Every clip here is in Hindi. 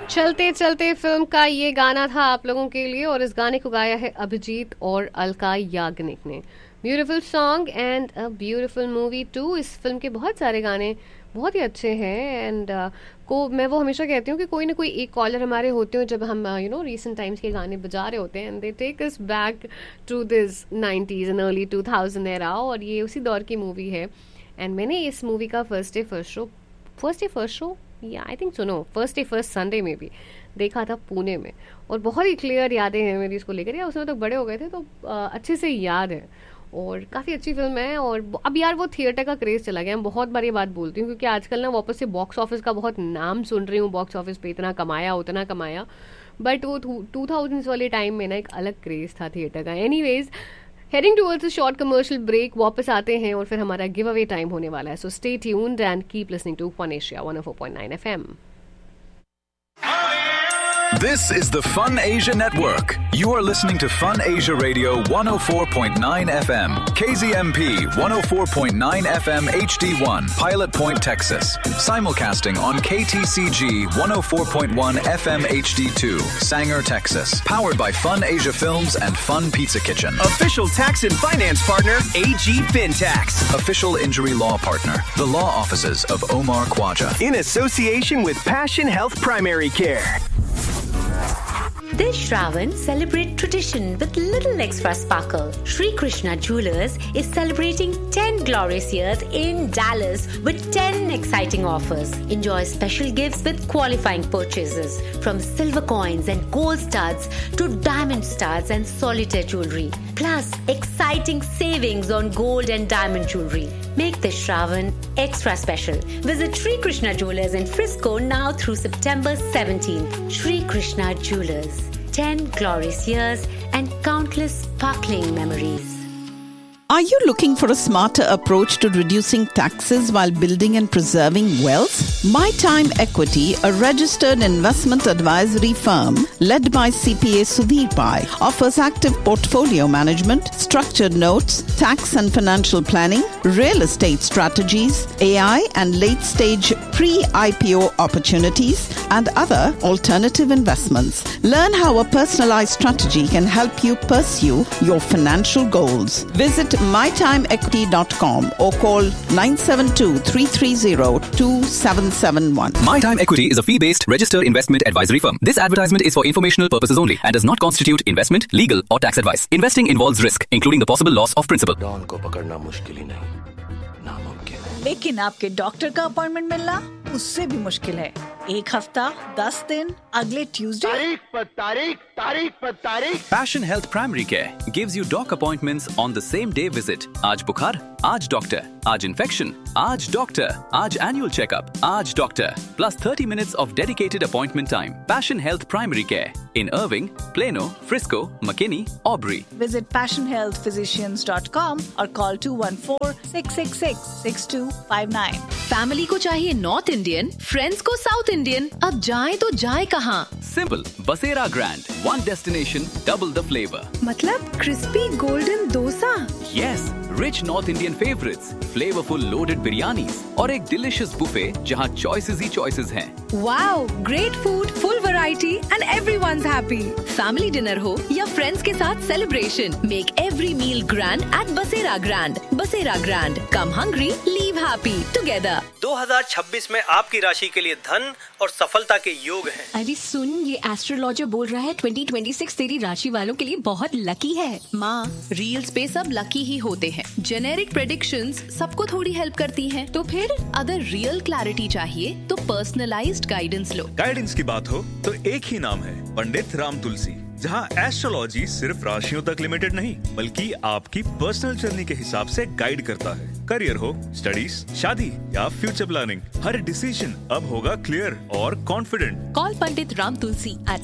चलते चलते फिल्म का ये गाना था आप लोगों के लिए और इस गाने को गाया है अभिजीत और अलका याग्निक ने। Beautiful song and a beautiful movie two. इस फिल्म के बहुत सारे गाने बहुत ही अच्छे हैं एंड मैं वो हमेशा कहती हूँ कि कोई ना कोई एक कॉलर हमारे होते हो जब हम रीसेंट टाइम्स के गाने बजा रहे होते हैं and they take us back to this 90s and early 2000 era और ये उसी दौर की मूवी है। एंड मैंने इस मूवी का फर्स्ट डे फर्स्ट शो या आई थिंक सुनो फर्स्ट संडे में भी देखा था पुणे में और बहुत ही क्लियर यादें हैं मेरी इसको लेकर। या उसमें तक बड़े हो गए थे तो अच्छे से याद है और काफ़ी अच्छी फिल्म है। और अब यार वो थिएटर का क्रेज़ चला गया। मैं बहुत बार ये बात बोलती हूँ क्योंकि आजकल ना वापस से बॉक्स ऑफिस का बहुत नाम सुन रही हूँ, बॉक्स ऑफिस पे इतना कमाया उतना कमाया, बट वो 2000s वाले टाइम में ना एक अलग क्रेज़ था थिएटर का। Anyways heading towards a short commercial break, वापस आते हैं और फिर हमारा गिव अवे टाइम होने वाला है। So stay tuned and keep listening to fun Asia 104.9 FM. This is the Fun Asia Network. You are listening to Fun Asia Radio 104.9 FM, KZMP 104.9 FM HD1, Pilot Point, Texas. Simulcasting on KTCG 104.1 FM HD2, Sanger, Texas. Powered by Fun Asia Films and Fun Pizza Kitchen. Official tax and finance partner, AG FinTax. Official injury law partner, the law offices of Omar Khwaja. In association with Passion Health Primary Care. This Shravan, celebrate tradition with little extra sparkle. Shri Krishna Jewelers is celebrating 10 glorious years in Dallas with 10 exciting offers. Enjoy special gifts with qualifying purchases from silver coins and gold studs to diamond studs and solitaire jewelry. Plus, exciting savings on gold and diamond jewelry. Make this Shravan extra special. Visit Shri Krishna Jewelers in Frisco now through September 17th. Shri Krishna Jewelers. 10 glorious years and countless sparkling memories. Are you looking for a smarter approach to reducing taxes while building and preserving wealth? My Time Equity, a registered investment advisory firm led by CPA Sudhir Pai, offers active portfolio management, structured notes, tax and financial planning, real estate strategies, AI and late-stage pre-IPO opportunities, and other alternative investments. Learn how a personalized strategy can help you pursue your financial goals. Visit mytimeequity.com or call 972-330-2771. My Time Equity is a fee-based registered investment advisory firm. This advertisement is for informational purposes only and does not constitute investment, legal or tax advice. Investing involves risk, including the possible loss of principal. Don को पकड़ना मुश्किल ही नहीं, नामुमकिन है। लेकिन आपके डॉक्टर का अपॉइंटमेंट मिलना उससे भी मुश्किल है। 1 हफ्ता 10 दिन अगले ट्यूसडे। तारीख। Passion Health Primary Care gives you doc appointments on the same day visit. आज बुखार, आज डॉक्टर, आज infection, आज डॉक्टर, आज annual checkup, आज doctor, plus 30 minutes of dedicated appointment time. Passion Health Primary Care in Irving, Plano, Frisco, McKinney, Aubrey. Visit passionhealthphysicians.com or call 214-666-6259. Family को चाहिए नॉर्थ इंडियन, फ्रेंड्स को साउथ इंडियन, अब जाए तो जाए कहाँ? Simple. Basera Grand. One destination, double the flavor. मतलब crispy golden dosa? Yes. Rich North Indian favorites, flavorful loaded biryanis और एक delicious buffet जहाँ choices ही choices हैं. Wow, great food, full variety and everyone's happy. Family dinner हो या friends के साथ celebration, make every meal grand at Basera Grand. Basera Grand. Come hungry, leave happy. Together. 2026 में आपकी राशि के लिए धन और सफलता के योग हैं। अरे सुन, ये एस्ट्रोलॉजर बोल रहा है 2026 तेरी राशि वालों के लिए बहुत लकी है। माँ, रील्स पे सब लकी ही होते हैं। जेनेरिक प्रेडिक्शंस सबको थोड़ी हेल्प करती हैं। तो फिर अगर रियल क्लैरिटी चाहिए तो पर्सनलाइज्ड गाइडेंस लो। गाइडेंस की बात हो तो एक ही नाम है, पंडित राम तुलसी, जहां एस्ट्रोलॉजी सिर्फ राशियों तक लिमिटेड नहीं बल्कि आपकी पर्सनल जर्नी के हिसाब से गाइड करता है। करियर हो, स्टडीज, शादी या फ्यूचर प्लानिंग, हर डिसीजन अब होगा क्लियर और confident. Call Pandit Ram Tulsi at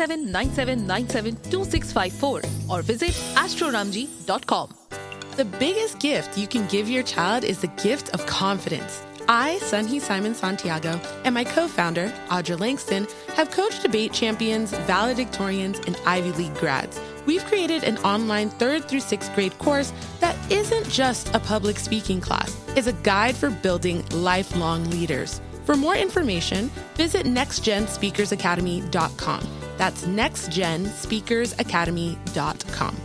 9797972654 or visit astroramji.com. The biggest gift you can give your child is the gift of confidence. I, Sunhee Simon Santiago, and my co-founder, Audra Langston, have coached debate champions, valedictorians, and Ivy League grads. We've created an online 3rd through 6th grade course that isn't just a public speaking class. It's a guide for building lifelong leaders. For more information, visit nextgenspeakersacademy.com. That's nextgenspeakersacademy.com.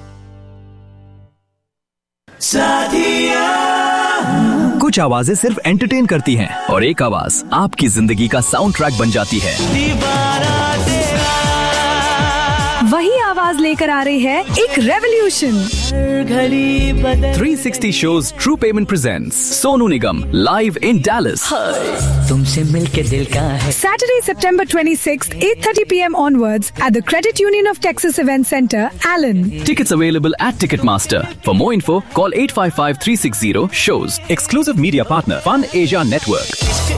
कुछ आवाजें सिर्फ एंटरटेन करती हैं और एक आवाज आपकी जिंदगी का साउंड ट्रैक बन जाती है। वही आवाज लेकर आ रही है एक revolution. 360 shows True Payment presents Sonu Nigam live in Dallas. तुमसे मिलके दिल का है। Saturday, September 26th, 8:30 p.m. onwards at the Credit Union of Texas Event Center, Allen. Tickets available at Ticketmaster. For more info, call 855-360-SHOWS. Exclusive media partner, Fun Asia Network.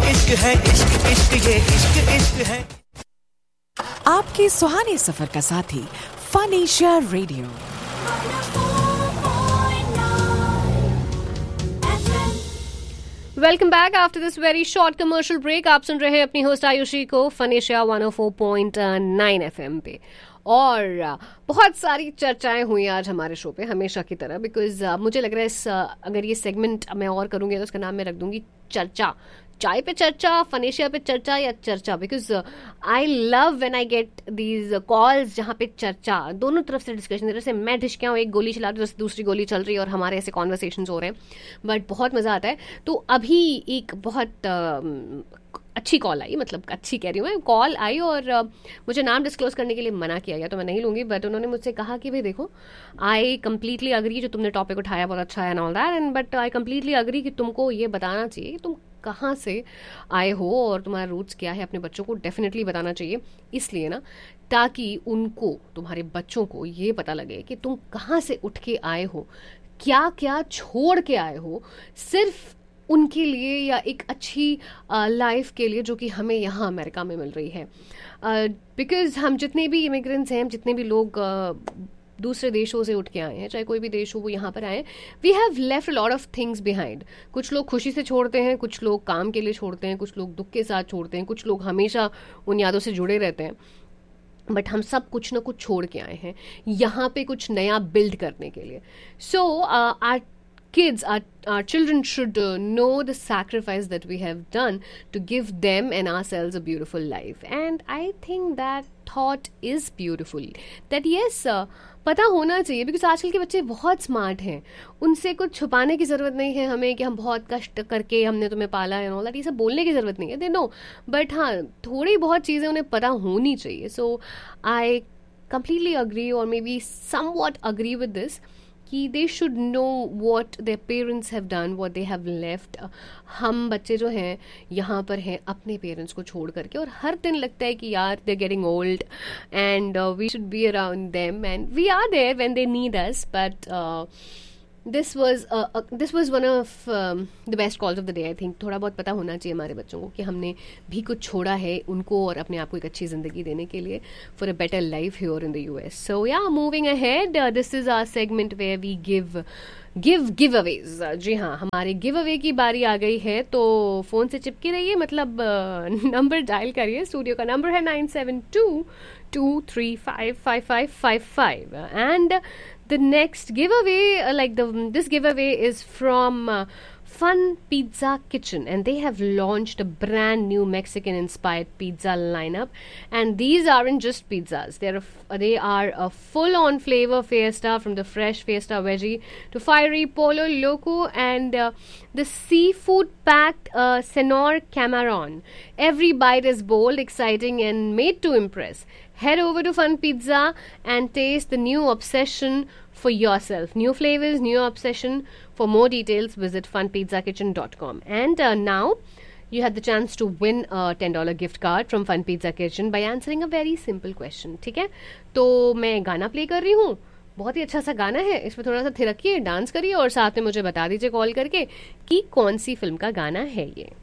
आपके सुहाने सफर का साथी fun Asia radio. Welcome back after this very short commercial break. आप सुन रहे हैं अपनी होस्ट आयुषी को फन एशिया 104.9 FM पे। और बहुत सारी चर्चाएं हुई आज हमारे शो पे हमेशा की तरह, बिकॉज मुझे लग रहा है अगर ये सेगमेंट मैं और करूंगी तो उसका नाम मैं रख दूंगी चर्चा। चाय पे चर्चा, फनेशिया पे चर्चा या चर्चा, because I love when I get these calls जहाँ पे चर्चा, दोनों तरफ से डिस्कशन। जैसे मैं ढिशक्या हूँ, एक गोली चला रही हूँ, दूसरी गोली चल रही है और हमारे ऐसे कॉन्वर्सेशंस हो रहे हैं, बट बहुत मज़ा आता है। तो अभी एक बहुत अच्छी कॉल आई, मतलब अच्छी कह रही हूँ मैं, कॉल आई और मुझे नाम डिस्क्लोज करने के लिए मना किया गया, तो मैं नहीं लूँगी, बट उन्होंने मुझसे कहा कि भाई देखो, आई कम्प्लीटली अग्री, जो तुमने टॉपिक उठाया बहुत अच्छा है and all that, and but I completely agree कि तुमको ये बताना चाहिए कि तुम कहाँ से आए हो और तुम्हारा रूट्स क्या है। अपने बच्चों को डेफिनेटली बताना चाहिए, इसलिए ना ताकि उनको, तुम्हारे बच्चों को ये पता लगे कि तुम कहाँ से उठ के आए हो, क्या क्या छोड़ के आए हो, सिर्फ उनके लिए या एक अच्छी लाइफ के लिए जो कि हमें यहाँ अमेरिका में मिल रही है। बिकॉज हम जितने भी इमिग्रेंट्स हैं, जितने भी लोग दूसरे देशों से उठ के आए हैं, चाहे कोई भी देश हो, वो यहाँ पर आए, we have left a lot of things behind. कुछ लोग खुशी से छोड़ते हैं, कुछ लोग काम के लिए छोड़ते हैं, कुछ लोग दुख के साथ छोड़ते हैं, कुछ लोग हमेशा उन यादों से जुड़े रहते हैं, बट हम सब कुछ ना कुछ छोड़ के आए हैं यहाँ पे कुछ नया बिल्ड करने के लिए। सो are kids, our children should know the sacrifice that we have done to give them and ourselves a beautiful life. And I think that thought is beautiful. That yes, पता होना चाहिए, बिकॉज आजकल के बच्चे बहुत स्मार्ट हैं, उनसे कुछ छुपाने की ज़रूरत नहीं है हमें कि हम बहुत कष्ट करके हमने तुम्हें पाला है, ऑल दैट, ये सब बोलने की ज़रूरत नहीं है, दे नो, बट हाँ थोड़ी बहुत चीज़ें उन्हें पता होनी चाहिए। सो आई completely agree or maybe somewhat agree with this कि they should know what their parents have done, what they have left. हम बच्चे जो हैं यहाँ पर हैं अपने पेरेंट्स को छोड़ करके, और हर दिन लगता है कि यार they're getting old and we should be around them and we are there when they need us, but this was one of the best calls of the day. I think थोड़ा बहुत पता होना चाहिए हमारे बच्चों को कि हमने भी कुछ छोड़ा है उनको और अपने आप को एक अच्छी ज़िंदगी देने के लिए, for a better life here in the US. So yeah, moving ahead, this is our segment where we give giveaways. जी हाँ, हमारे गिव अवे की बारी आ गई है, तो फ़ोन से चिपके रहिए, मतलब नंबर डायल करिए। स्टूडियो का नंबर है 972-235-5555 and the next giveaway, this giveaway is from Fun Pizza Kitchen, and they have launched a brand new Mexican inspired pizza lineup, and these aren't just pizzas, they are a full on flavor fiesta, from the fresh fiesta veggie to fiery polo loco and the seafood packed Senor Camarón. Every bite is bold, exciting and made to impress. Head over to Fun Pizza and taste the new obsession for yourself. New flavors, new obsession. For more details, visit funpizzacitchen.com. And now you had the chance to win a $10 gift card from Fun Pizza Kitchen by answering a very simple question. ठीक है, तो मैं गाना प्ले कर रही हूँ, बहुत ही अच्छा सा गाना है, इसमें थोड़ा सा थिरकिए, डांस करिए और साथ में मुझे बता दीजिए कॉल करके कि कौन सी फिल्म का गाना है ये।